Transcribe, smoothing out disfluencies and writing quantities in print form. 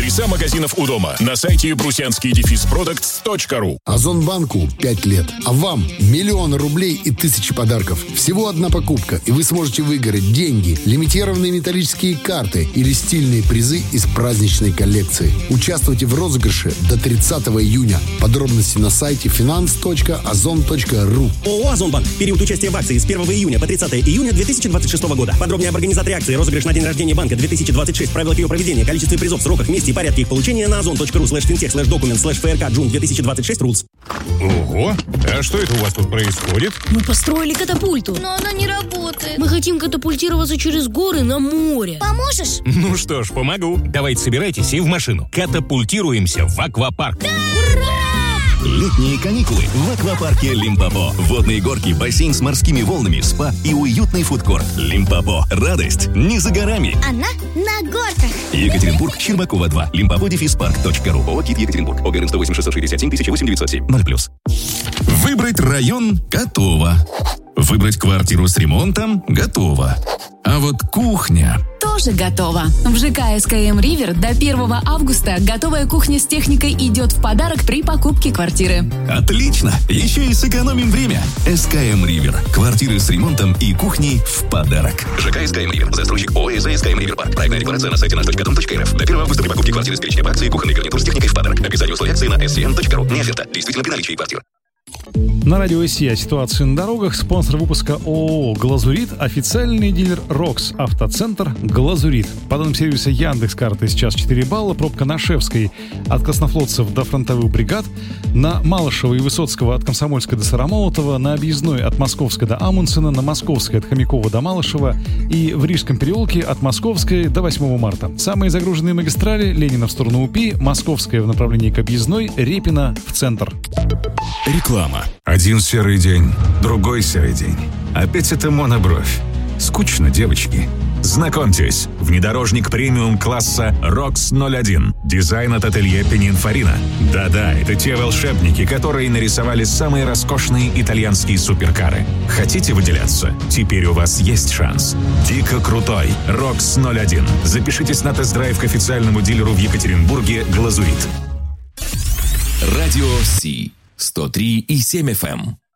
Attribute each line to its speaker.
Speaker 1: адреса магазинов у дома на сайте brusyanskiy-products.ru.
Speaker 2: Озонбанку 5 лет, а вам миллионы рублей и тысячи подарков. Всего одна покупка, и вы сможете выиграть деньги, лимитированные металлические карты или стильные призы из праздничной коллекции. Участвуйте в розыгрыше до 30 июня. Подробности на сайте finance.ozon.ru.
Speaker 3: ООО «Озонбанк». Период участия в акции с 1 июня по 30 июня 2026 года. Подробнее об организаторе акции. Розыгрыш на день рождения банка 2026. Правила ее проведения, количестве призов, сроках, месте и порядке их получения на ozon.ru/fintech/document/frk/June 2026 rules.
Speaker 1: Ого! А что это у вас тут происходит?
Speaker 4: Мы построили катапульту.
Speaker 5: Но она не работает.
Speaker 4: Мы хотим катапультироваться через горы на море.
Speaker 5: Поможешь?
Speaker 1: Ну что ж, помогу. Давайте собирайтесь и в машину. Катапультируемся в аквапарк.
Speaker 5: Да! Ура!
Speaker 6: Летние каникулы в аквапарке Лимпопо. Водные горки, бассейн с морскими волнами, спа и уютный фудкорт. Лимпопо. Радость не за горами.
Speaker 5: Она на горках.
Speaker 6: Екатеринбург, Щербакова 2. Limpopo-park.ru. ООО «КИТ Екатеринбург». ОГРН 108 667 008 907. 0+.
Speaker 7: Выбрать район – готово. Выбрать квартиру с ремонтом – готово. А вот кухня...
Speaker 8: Тоже готово. В ЖК СКМ «Ривер» до 1 августа готовая кухня с техникой идет в подарок при покупке квартиры.
Speaker 7: Отлично! Еще и сэкономим время. СКМ «Ривер». Квартиры с ремонтом и кухней в подарок.
Speaker 6: ЖК СКМ «Ривер». Застройщик ООО СКМ «РИВЕР Парк». Проектная декларация на сайте nаш.дом.рф. До 1 августа при покупке квартиры с перечня по акции кухонный гарнитур с техникой в подарок. Описание условий акции на scm.ru. Не оферта. Действительно при наличии квартир.
Speaker 9: На радио СИ о ситуации на дорогах. Спонсор выпуска ООО «Глазурит», официальный дилер «Рокс», автоцентр «Глазурит». По данным сервиса Яндекс.Карты сейчас 4 балла, пробка на Шевской от краснофлотцев до фронтовых бригад, на Малышева и Высоцкого от Комсомольска до Сыромолотова, на Объездной от Московской до Амундсена, на Московской от Хомякова до Малышева и в Рижском переулке от Московской до 8 марта. Самые загруженные магистрали: Ленина в сторону УПИ, Московская в направлении к Объездной, Репина в центр.
Speaker 7: Реклама. Один серый день, другой серый день. Опять это монобровь. Скучно, девочки. Знакомьтесь, внедорожник премиум-класса ROX 01. Дизайн от ателье Пининфарина. Да-да, это те волшебники, которые нарисовали самые роскошные итальянские суперкары. Хотите выделяться? Теперь у вас есть шанс. Дико крутой ROX 01. Запишитесь на тест-драйв к официальному дилеру в Екатеринбурге «Глазурит».
Speaker 10: Радио Си 103,7 FM.